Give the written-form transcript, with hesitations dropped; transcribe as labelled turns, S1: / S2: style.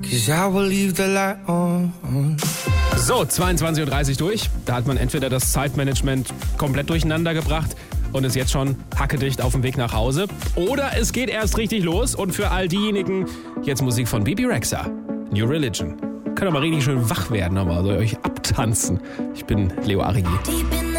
S1: 'cause I will leave the light on.
S2: So, 22.30 Uhr durch. Da hat man entweder das Zeitmanagement komplett durcheinander gebracht und ist jetzt schon hackedicht auf dem Weg nach Hause. Oder es geht erst richtig los und für all diejenigen jetzt Musik von Bebe Rexha, New Religion. Könnt ihr mal richtig schön wach werden, nochmal, also euch abtanzen. Ich bin Leo Arrigi.